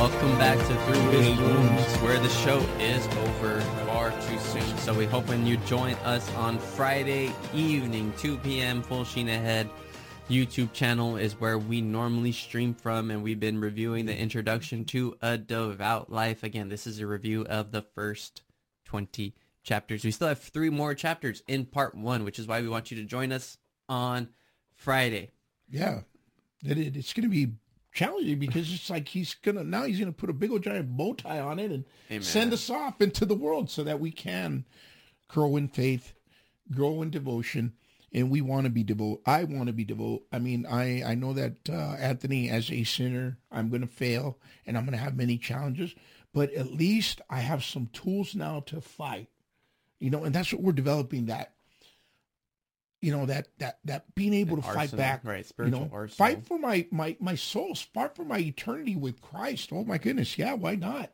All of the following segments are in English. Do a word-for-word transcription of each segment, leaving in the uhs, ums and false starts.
Welcome back to Through His Wounds, where the show is over far too soon. So we hope when you join us on Friday evening, two p.m., full sheen ahead. YouTube channel is where we normally stream from, and we've been reviewing the Introduction to a Devout Life. Again, this is a review of the first twenty chapters. We still have three more chapters in part one, which is why we want you to join us on Friday. Yeah, it, it, it's going to be challenging because it's like he's gonna now he's gonna put a big old giant bow tie on it and Amen. Send us off into the world so that we can grow in faith, grow in devotion, and we want to be devout. I want to be devout. I mean, I I know that uh, Anthony, as a sinner, I'm gonna fail and I'm gonna have many challenges, but at least I have some tools now to fight. You know, and that's what we're developing. That. You know, that that that being able An to arsenal, fight back, right? Spiritual you know, arsenal. fight for my my my soul, fight for my eternity with Christ. Oh my goodness, yeah, why not?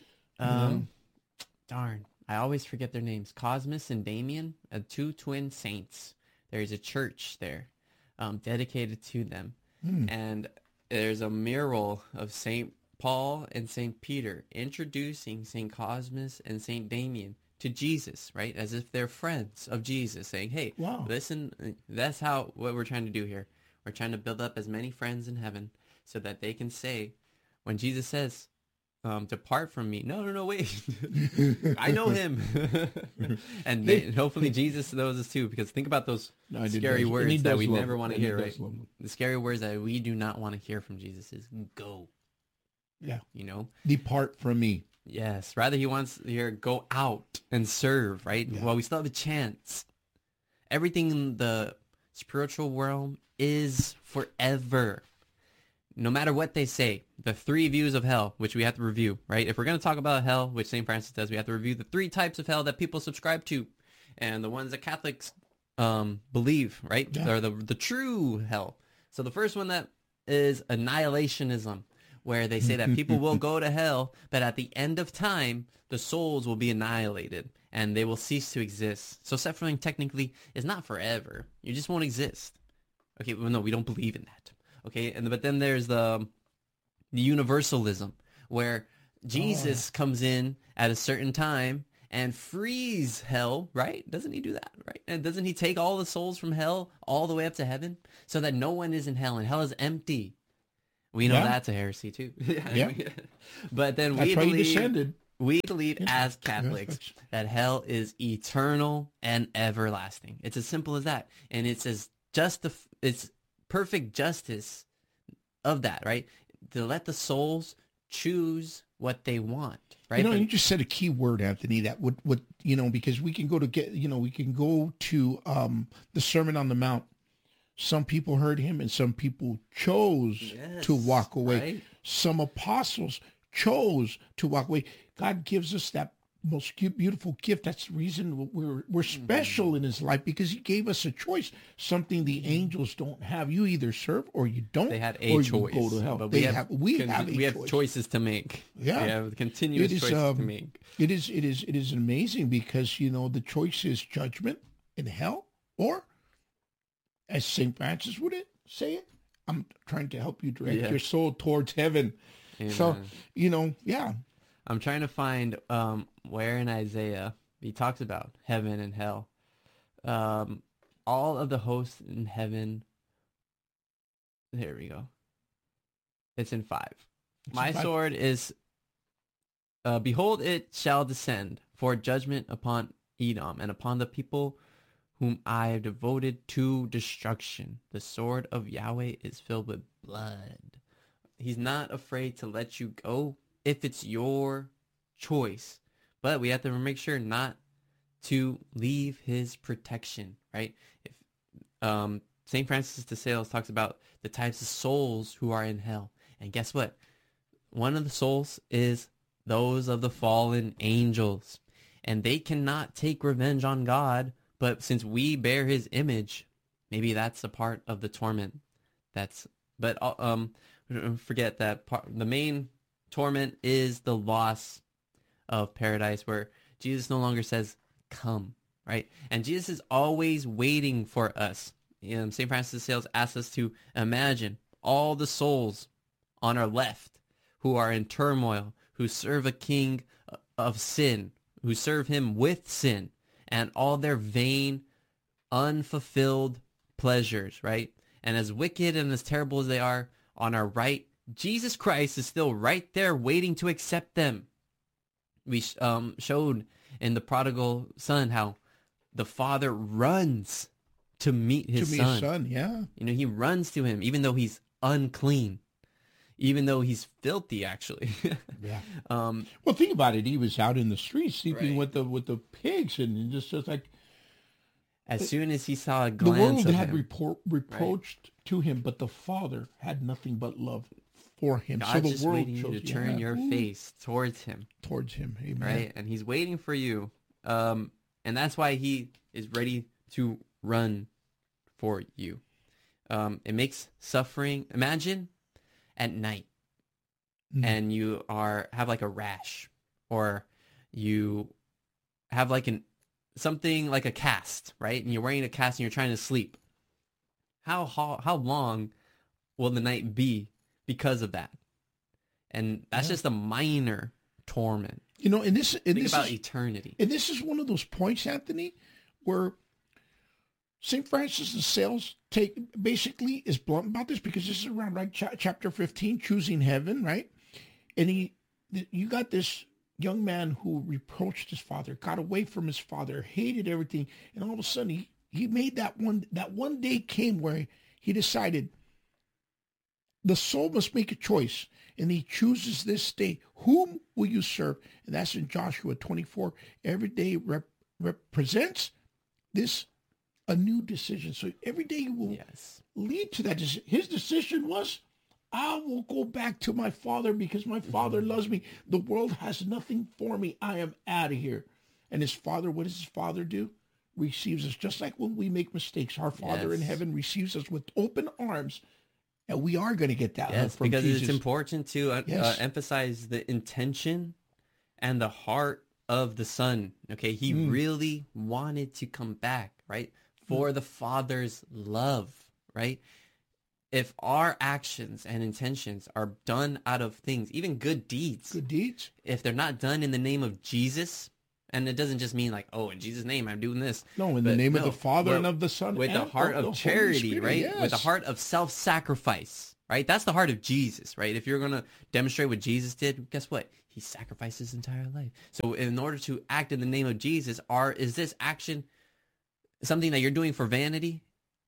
Um, darn, I always forget their names. Cosmas and Damien, uh, two twin saints. There is a church there, um, dedicated to them, Hmm. and there's a mural of Saint Paul and Saint Peter introducing Saint Cosmas and Saint Damien to Jesus, right? As if they're friends of Jesus, saying, hey, Wow. listen, that's how, what we're trying to do here. We're trying to build up as many friends in heaven so that they can say, when Jesus says, um, depart from me. No, no, no, wait. I know him. And they, hopefully Jesus knows us too, because think about those No, he scary does- and words he that does we love never them, want to and he hear, does right? love them. The scary words that we do not want to hear from Jesus is go, Yeah, you know? depart from me. Yes, rather he wants here go out and serve, right? Yeah. Well, we still have a chance. Everything in the spiritual realm is forever. No matter what they say, the three views of hell, which we have to review, right? If we're going to talk about hell, which Saint Francis does, we have to review the three types of hell that people subscribe to and the ones that Catholics um, believe, right? Yeah. They're the, the true hell. So the first one that is annihilationism, where they say that people will go to hell, but at the end of time, the souls will be annihilated and they will cease to exist. So suffering technically is not forever. You just won't exist. Okay, well, no, we don't believe in that. Okay, and but then there's the, the universalism, where Jesus comes in at a certain time and frees hell, right? Doesn't he do that, right? And doesn't he take all the souls from hell all the way up to heaven so that no one is in hell and hell is empty? We know Yeah. that's a heresy too. Yeah. But then That's we why he believe descended. we believe Yeah. as Catholics Yes. that hell is eternal and everlasting. It's as simple as that, and it's as just the it's perfect justice of that, right? To let the souls choose what they want, right? You know, But- you just said a key word, Anthony, that would, would, you know, because we can go to get, you know, we can go to um, the Sermon on the Mount. Some people heard him and some people chose Yes, to walk away. right? Some apostles chose to walk away. God gives us that most cu- beautiful gift. That's the reason we're we're special in his life, because he gave us a choice, something the angels don't have. You either serve or you don't. They had or a you choice, go to hell. but They we have, have, we con- have a we have choice. choices to make. Yeah. we have continuous It is, choices to um, make. It is, it is, it is amazing because, you know, the choice is judgment in hell, or as Saint Francis would it say it, I'm trying to help you direct Yeah. your soul towards heaven. So, Amen. you know, yeah. I'm trying to find um, where in Isaiah he talks about heaven and hell. Um, all of the hosts in heaven. There we go. It's in five. It's My in five. sword is, uh, behold, it shall descend for judgment upon Edom and upon the people whom I have devoted to destruction. The sword of Yahweh is filled with blood. He's not afraid to let you go if it's your choice. But we have to make sure not to leave his protection, right? If um, Saint Francis de Sales talks about the types of souls who are in hell. And guess what? One of the souls is those of the fallen angels. And they cannot take revenge on God, but since we bear his image, maybe that's a part of the torment. That's but uh, um forget that part. The main torment is the loss of paradise, where Jesus no longer says, come, right? And Jesus is always waiting for us. You know, Saint Francis de Sales asks us to imagine all the souls on our left who are in turmoil, who serve a king of sin, who serve him with sin and all their vain, unfulfilled pleasures, right? And as wicked and as terrible as they are, on our right, Jesus Christ is still right there waiting to accept them. We um, showed in the prodigal son how the father runs to meet his to meet son. his son, yeah. You know, he runs to him even though he's unclean, even though he's filthy, actually. Yeah. Um, Well, think about it. He was out in the streets sleeping Right. with the with the pigs, and just just like as soon as he saw a the glance world of had him, repro- reproached to him, but the Father had nothing but love for him. God's so the just world waiting you chose to turn yeah, your ooh, face towards him, towards him. Amen. right? And he's waiting for you. Um, and that's why he is ready to run for you. Um, it makes suffering. Imagine at night Mm. and you are have like a rash, or you have like an something like a cast, right? And you're wearing a cast and you're trying to sleep. How how, how long will the night be because of that? And that's Yeah. just a minor torment. You know, and this and Think this about is, eternity. and this is one of those points, Anthony, where Saint Francis de Sales take basically is blunt about this, because this is around like cha- chapter fifteen, choosing heaven, right? And he, th- you got this young man who reproached his father, got away from his father, hated everything, and all of a sudden he he made that one that one day came where he decided the soul must make a choice, and he chooses this day. Whom will you serve? And that's in Joshua twenty-four. Every day rep- represents this a new decision. So every day will Yes. lead to that decision. His decision was, I will go back to my father because my father loves me. The world has nothing for me. I am out of here. And his father, what does his father do? Receives us. Just like when we make mistakes, our Father in Yes. heaven receives us with open arms. And we are going to get that love Yes, from because Jesus. it's important to uh, Yes. uh, emphasize the intention and the heart of the son. Okay, he Mm. really wanted to come back, right? For the Father's love, right? If our actions and intentions are done out of things, even good deeds, Good deeds. if they're not done in the name of Jesus, and it doesn't just mean like, oh, in Jesus' name, I'm doing this. No, in the But name of no, the Father well, and of the Son with and the heart of of the Holy charity, Spirit. right? With the Yes. heart of self-sacrifice, right? That's the heart of Jesus, right? If you're going to demonstrate what Jesus did, guess what? He sacrificed his entire life. So in order to act in the name of Jesus, are is this action something that you're doing for vanity,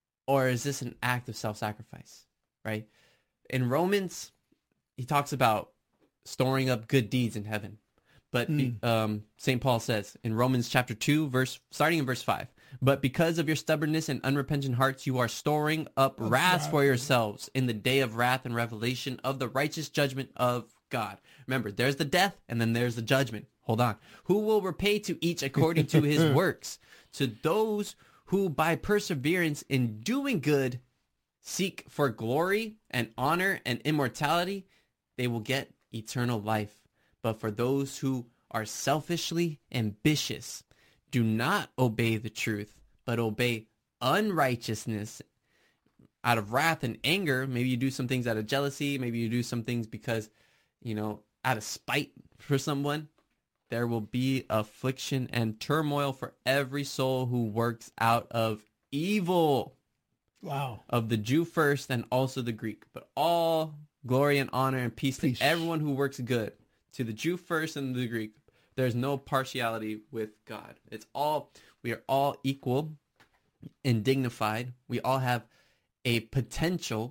or is this an act of self-sacrifice, right? In Romans, he talks about storing up good deeds in heaven. But be- um, Saint Paul says in Romans chapter two, verse starting in verse five, but because of your stubbornness and unrepentant hearts, you are storing up wrath wrath. for yourselves in the day of wrath and revelation of the righteous judgment of God. Remember, there's the death and then there's the judgment. Hold on. Who will repay to each according to his works? To those who by perseverance in doing good seek for glory and honor and immortality, they will get eternal life. But for those who are selfishly ambitious, do not obey the truth, but obey unrighteousness out of wrath and anger. Maybe you do some things out of jealousy. Maybe you do some things because, you know, out of spite for someone. There will be affliction and turmoil for every soul who works out of evil. Wow. Of the Jew first and also the Greek, but all glory and honor and peace, Peace. to everyone who works good, to the Jew first and the Greek. There's no partiality with God. It's all, we are all equal and dignified. We all have a potential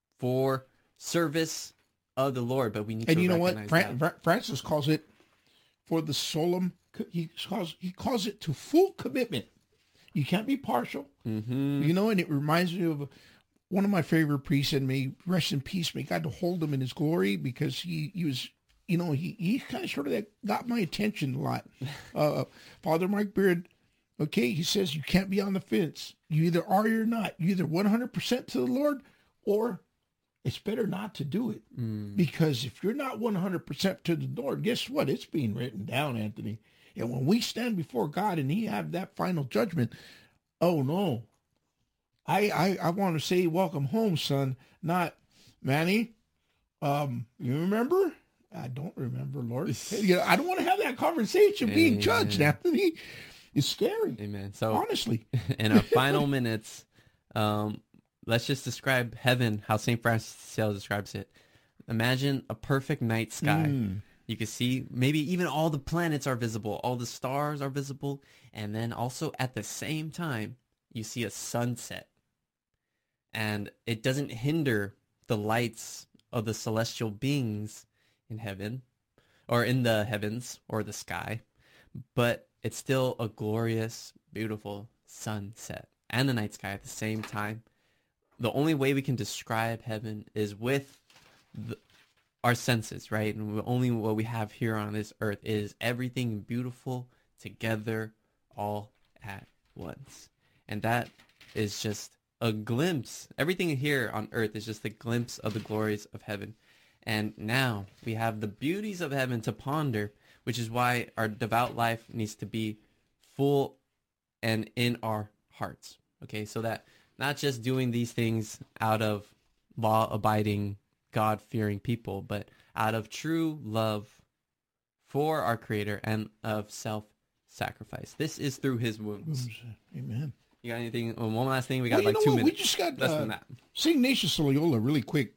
for service of the Lord, but we need And to you know recognize what? Fran- that. Fra- Francis calls it for the solemn, he calls, he calls it to full commitment. You can't be partial. Mm-hmm. You know, and it reminds me of one of my favorite priests, and may rest in peace. May God hold him in his glory, because he, he was, you know, he, he kind of sort of got my attention a lot. Uh, Father Mike Beard, okay, he says you can't be on the fence. You either are or you're not. You either one hundred percent to the Lord, or it's better not to do it. Mm. Because if you're not one hundred percent to the Lord, guess what? It's being written down, Anthony. And when we stand before God and he have that final judgment, oh no. I I, I want to say welcome home, son, not Manny. Um, you remember? I don't remember, Lord. You know, I don't want to have that conversation being Amen. judged, Anthony. It's scary. Amen. So Honestly. in our final minutes, um, let's just describe heaven how Saint Francis de Sales describes it. Imagine a perfect night sky. Mm. You can see maybe even all the planets are visible, all the stars are visible, and then also at the same time, you see a sunset. And it doesn't hinder the lights of the celestial beings in heaven, or in the heavens, or the sky, but it's still a glorious, beautiful sunset and the night sky at the same time. The only way we can describe heaven is with the, our senses, right? And only what we have here on this earth is everything beautiful together all at once. And that is just a glimpse. Everything here on earth is just a glimpse of the glories of heaven. And now we have the beauties of heaven to ponder, which is why our devout life needs to be full and in our hearts. Okay, so that not just doing these things out of law-abiding, God-fearing people, but out of true love for our Creator and of self-sacrifice. This is through His wounds. Amen. You got anything? Oh, one last thing. We got Well, you like know two what? minutes. We just got less uh, than that. Saint Ignatius Loyola really quick.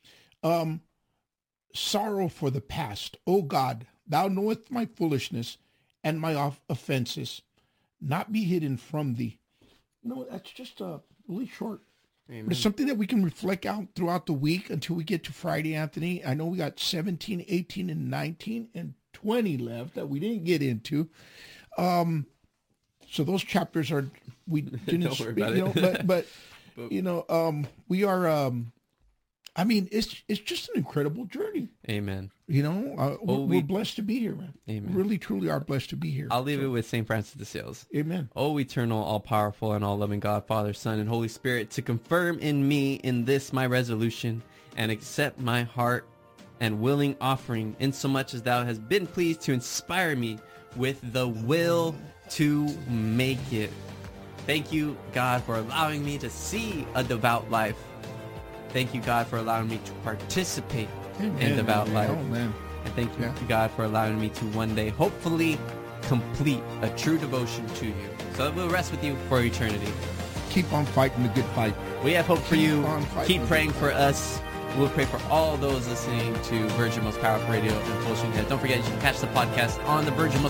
Um, sorrow for the past. O God, thou knowest my foolishness and my off- offenses, not be hidden from thee. You know, that's just uh, really short. Amen. But it's something that we can reflect out throughout the week until we get to Friday, Anthony. I know we got seventeen, eighteen, and nineteen, and twenty left that we didn't get into. Um, so those chapters are, we didn't Don't speak, worry about you know, it. but, but, but, you know, um, we are, um, I mean, it's it's just an incredible journey. Amen. You know, uh, we're, Oh, we- we're blessed to be here, man. Amen. Really, truly are blessed to be here. I'll leave So, it with Saint Francis de Sales. Amen. O eternal, all-powerful, and all-loving God, Father, Son, and Holy Spirit, to confirm in me in this my resolution, and accept my heart and willing offering, insomuch as thou hast been pleased to inspire me with the will to make it. Thank you, God, for allowing me to see a devout life. Thank you, God, for allowing me to participate in Amen, devout man. life. Oh, man. And thank you, Yeah. God, for allowing me to one day, hopefully, complete a true devotion to you. So that we'll rest with you for eternity. Keep on fighting the good fight. We have hope for Keep you. on fighting. Keep praying for us. We'll pray for all those listening to Virgin Most Powerful Radio and Full Sheen Head. Don't forget, you can catch the podcast on the Virgin Most